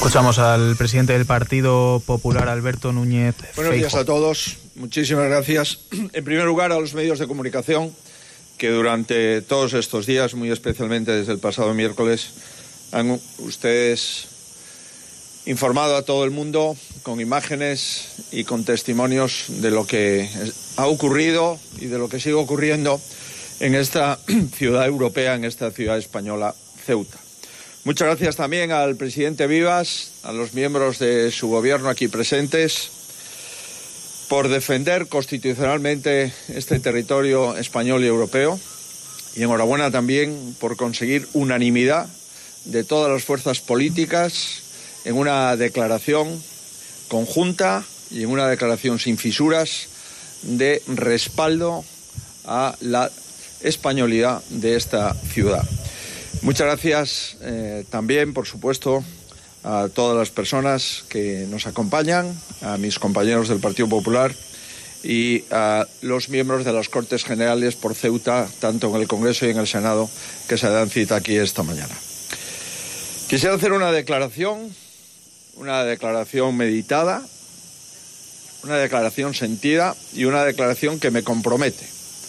Escuchamos al presidente del Partido Popular, Alberto Núñez Feijóo. Buenos días a todos. Muchísimas gracias. En primer lugar, a los medios de comunicación que durante todos estos días, muy especialmente desde el pasado miércoles, han ustedes informado a todo el mundo con imágenes y con testimonios de lo que ha ocurrido y de lo que sigue ocurriendo en esta ciudad europea, en esta ciudad española, Ceuta. Muchas gracias también al presidente Vivas, a los miembros de su gobierno aquí presentes, por defender constitucionalmente este territorio español y europeo. Y enhorabuena también por conseguir unanimidad de todas las fuerzas políticas en una declaración conjunta y en una declaración sin fisuras de respaldo a la españolidad de esta ciudad. Muchas gracias también, por supuesto, a todas las personas que nos acompañan, a mis compañeros del Partido Popular y a los miembros de las Cortes Generales por Ceuta, tanto en el Congreso y en el Senado, que se dan cita aquí esta mañana. Quisiera hacer una declaración meditada, una declaración sentida y una declaración que me compromete.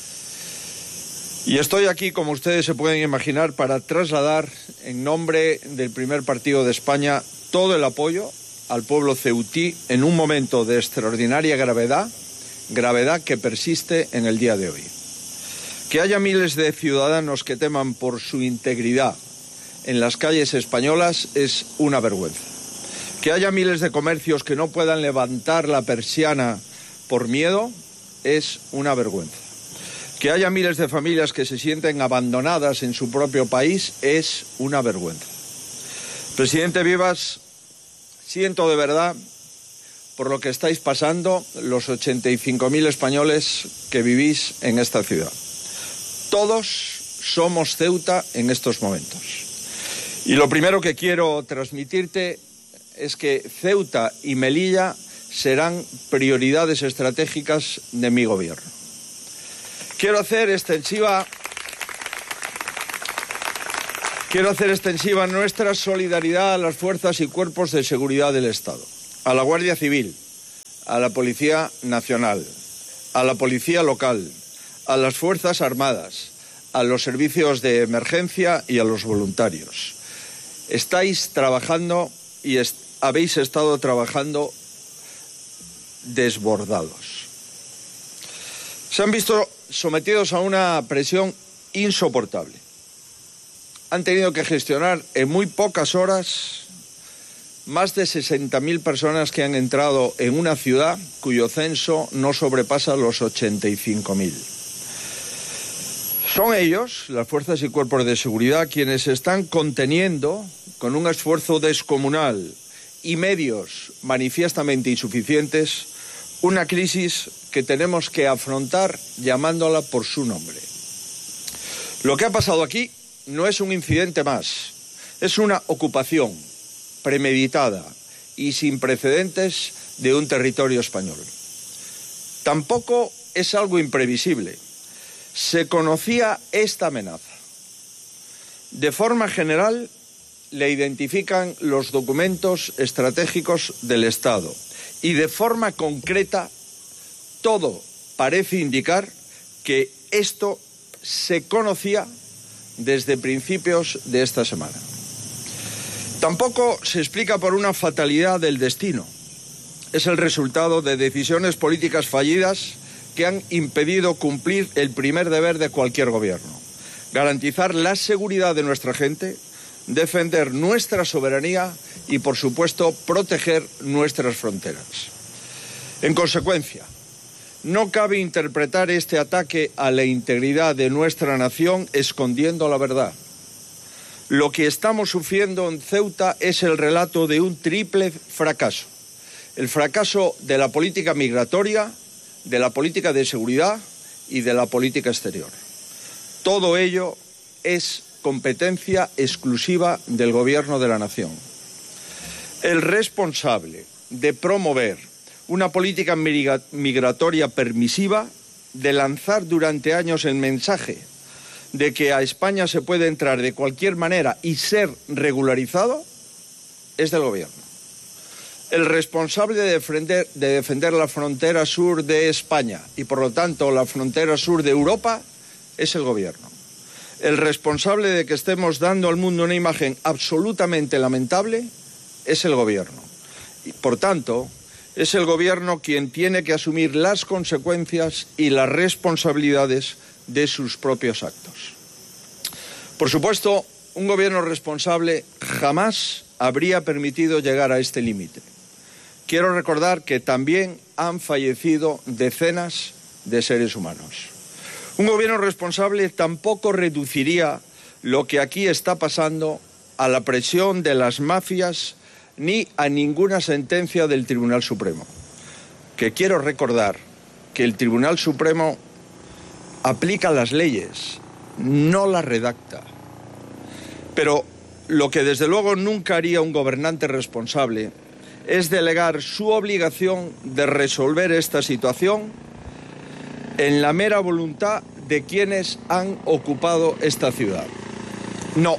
Y estoy aquí, como ustedes se pueden imaginar, para trasladar en nombre del primer partido de España todo el apoyo al pueblo ceutí en un momento de extraordinaria gravedad que persiste en el día de hoy. Que haya miles de ciudadanos que teman por su integridad en las calles españolas es una vergüenza. Que haya miles de comercios que no puedan levantar la persiana por miedo es una vergüenza. Que haya miles de familias que se sienten abandonadas en su propio país es una vergüenza. Presidente Vivas, siento de verdad por lo que estáis pasando los 85.000 españoles que vivís en esta ciudad. Todos somos Ceuta en estos momentos. Y lo primero que quiero transmitirte es que Ceuta y Melilla serán prioridades estratégicas de mi gobierno. Quiero hacer extensiva nuestra solidaridad a las fuerzas y cuerpos de seguridad del Estado, a la Guardia Civil, a la Policía Nacional, a la Policía Local, a las Fuerzas Armadas, a los servicios de emergencia y a los voluntarios. Estáis trabajando y habéis estado trabajando desbordados. Se han visto sometidos a una presión insoportable. Han tenido que gestionar en muy pocas horas más de 60.000 personas que han entrado en una ciudad cuyo censo no sobrepasa los 85.000. Son ellos, las fuerzas y cuerpos de seguridad, quienes están conteniendo con un esfuerzo descomunal y medios manifiestamente insuficientes una crisis que tenemos que afrontar llamándola por su nombre. Lo que ha pasado aquí no es un incidente más, es una ocupación premeditada y sin precedentes de un territorio español. Tampoco es algo imprevisible. Se conocía esta amenaza. De forma general, le identifican los documentos estratégicos del Estado y de forma concreta, todo parece indicar que esto se conocía desde principios de esta semana. Tampoco se explica por una fatalidad del destino. Es el resultado de decisiones políticas fallidas que han impedido cumplir el primer deber de cualquier gobierno: garantizar la seguridad de nuestra gente, defender nuestra soberanía y, por supuesto, proteger nuestras fronteras. En consecuencia, no cabe interpretar este ataque a la integridad de nuestra nación escondiendo la verdad. Lo que estamos sufriendo en Ceuta es el relato de un triple fracaso: el fracaso de la política migratoria, de la política de seguridad y de la política exterior. Todo ello es competencia exclusiva del Gobierno de la Nación. El responsable de promover una política migratoria permisiva, de lanzar durante años el mensaje de que a España se puede entrar de cualquier manera y ser regularizado, es del Gobierno. El responsable de defender la frontera sur de España y, por lo tanto, la frontera sur de Europa es el Gobierno. El responsable de que estemos dando al mundo una imagen absolutamente lamentable es el Gobierno. Y, por tanto, es el Gobierno quien tiene que asumir las consecuencias y las responsabilidades de sus propios actos. Por supuesto, un Gobierno responsable jamás habría permitido llegar a este límite. Quiero recordar que también han fallecido decenas de seres humanos. Un Gobierno responsable tampoco reduciría lo que aquí está pasando a la presión de las mafias ni a ninguna sentencia del Tribunal Supremo. Que quiero recordar que el Tribunal Supremo aplica las leyes, no las redacta. Pero lo que desde luego nunca haría un gobernante responsable es delegar su obligación de resolver esta situación en la mera voluntad de quienes han ocupado esta ciudad. No.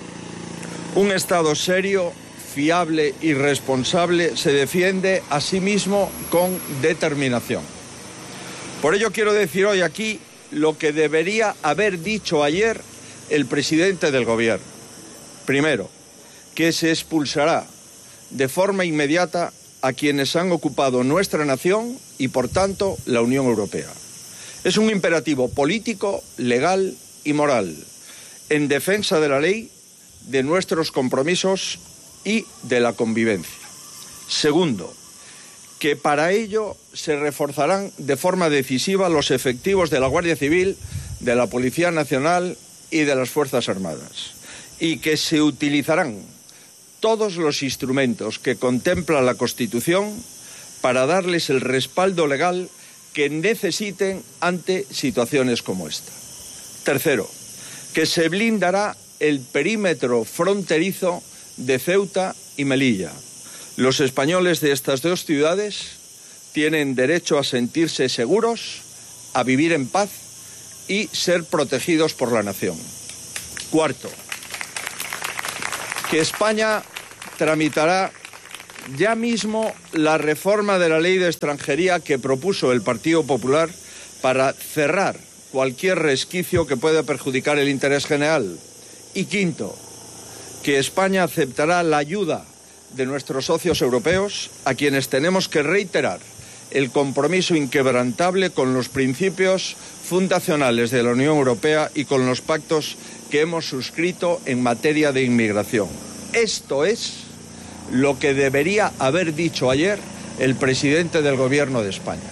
Un Estado serio, fiable y responsable se defiende a sí mismo con determinación. Por ello quiero decir hoy aquí lo que debería haber dicho ayer el presidente del Gobierno. Primero, que se expulsará de forma inmediata a quienes han ocupado nuestra nación y, por tanto, la Unión Europea. Es un imperativo político, legal y moral, en defensa de la ley, de nuestros compromisos y de la convivencia. Segundo, que para ello se reforzarán de forma decisiva los efectivos de la Guardia Civil, de la Policía Nacional y de las Fuerzas Armadas, y que se utilizarán todos los instrumentos que contempla la Constitución para darles el respaldo legal que necesiten ante situaciones como esta. Tercero, que se blindará el perímetro fronterizo de Ceuta y Melilla. Los españoles de estas dos ciudades tienen derecho a sentirse seguros, a vivir en paz y ser protegidos por la nación. Cuarto, que España tramitará ya mismo la reforma de la ley de extranjería que propuso el Partido Popular para cerrar cualquier resquicio que pueda perjudicar el interés general. Y quinto, que España aceptará la ayuda de nuestros socios europeos, a quienes tenemos que reiterar el compromiso inquebrantable con los principios fundacionales de la Unión Europea y con los pactos que hemos suscrito en materia de inmigración. Esto es lo que debería haber dicho ayer el presidente del Gobierno de España.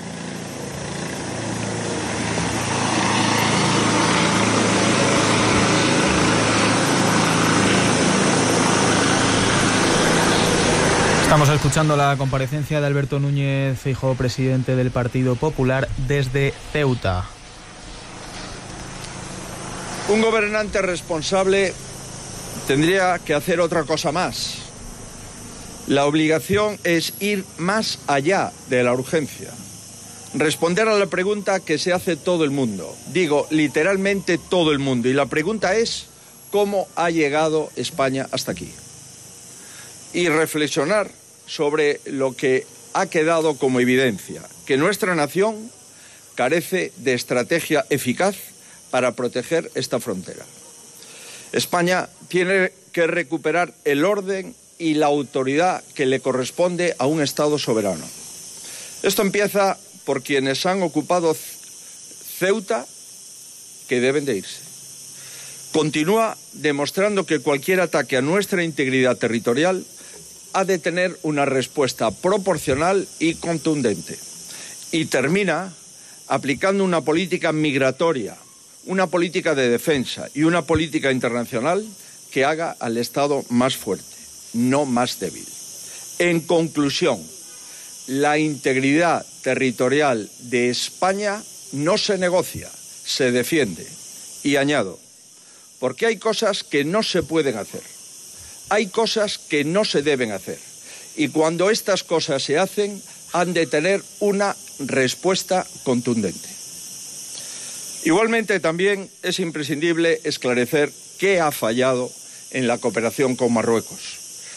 Estamos escuchando la comparecencia de Alberto Núñez Feijóo, presidente del Partido Popular, desde Ceuta. Un gobernante responsable tendría que hacer otra cosa más. La obligación es ir más allá de la urgencia. Responder a la pregunta que se hace todo el mundo. Digo, literalmente todo el mundo. Y la pregunta es, ¿cómo ha llegado España hasta aquí? Y reflexionar sobre lo que ha quedado como evidencia, que nuestra nación carece de estrategia eficaz para proteger esta frontera. España tiene que recuperar el orden y la autoridad que le corresponde a un Estado soberano. Esto empieza por quienes han ocupado Ceuta, que deben de irse. Continúa demostrando que cualquier ataque a nuestra integridad territorial ha de tener una respuesta proporcional y contundente. Y termina aplicando una política migratoria, una política de defensa y una política internacional que haga al Estado más fuerte, no más débil. En conclusión, la integridad territorial de España no se negocia, se defiende. Y añado, porque hay cosas que no se pueden hacer. Hay cosas que no se deben hacer. Y cuando estas cosas se hacen, han de tener una respuesta contundente. Igualmente, también es imprescindible esclarecer qué ha fallado en la cooperación con Marruecos.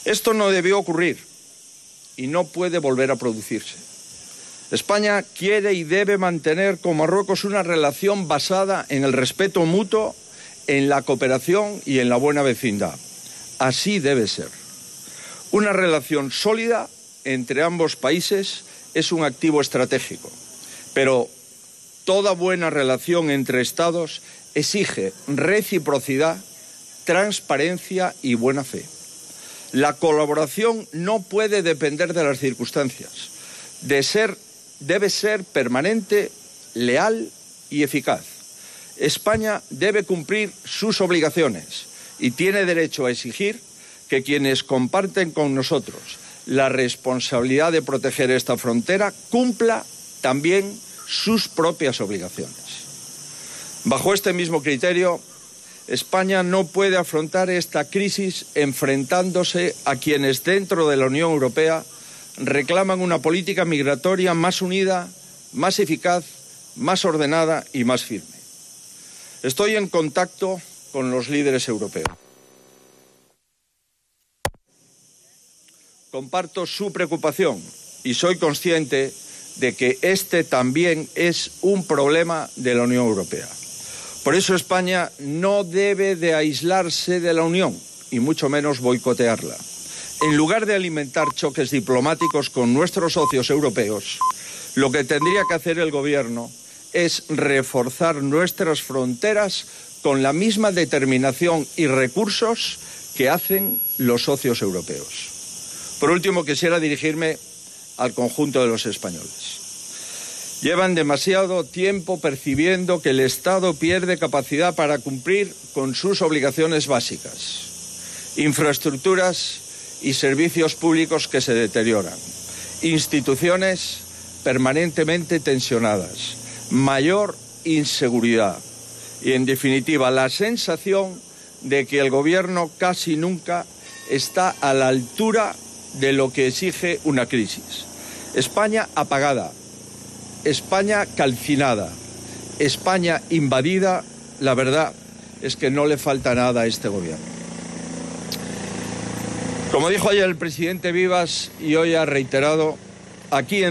Esto no debió ocurrir y no puede volver a producirse. España quiere y debe mantener con Marruecos una relación basada en el respeto mutuo, en la cooperación y en la buena vecindad. Así debe ser. Una relación sólida entre ambos países es un activo estratégico, pero toda buena relación entre Estados exige reciprocidad, transparencia y buena fe. La colaboración no puede depender de las circunstancias. Debe ser permanente, leal y eficaz. España debe cumplir sus obligaciones y tiene derecho a exigir que quienes comparten con nosotros la responsabilidad de proteger esta frontera cumpla también sus propias obligaciones. Bajo este mismo criterio, España no puede afrontar esta crisis enfrentándose a quienes dentro de la Unión Europea reclaman una política migratoria más unida, más eficaz, más ordenada y más firme. Estoy en contacto con los líderes europeos. Comparto su preocupación y soy consciente de que este también es un problema de la Unión Europea. Por eso España no debe de aislarse de la Unión y mucho menos boicotearla. En lugar de alimentar choques diplomáticos con nuestros socios europeos, lo que tendría que hacer el Gobierno es reforzar nuestras fronteras con la misma determinación y recursos que hacen los socios europeos. Por último, quisiera dirigirme al conjunto de los españoles. Llevan demasiado tiempo percibiendo que el Estado pierde capacidad para cumplir con sus obligaciones básicas. Infraestructuras y servicios públicos que se deterioran. Instituciones permanentemente tensionadas. Mayor inseguridad. Y, en definitiva, la sensación de que el Gobierno casi nunca está a la altura de lo que exige una crisis. España apagada. España calcinada, España invadida, la verdad es que no le falta nada a este gobierno. Como dijo ayer el presidente Vivas y hoy ha reiterado, aquí en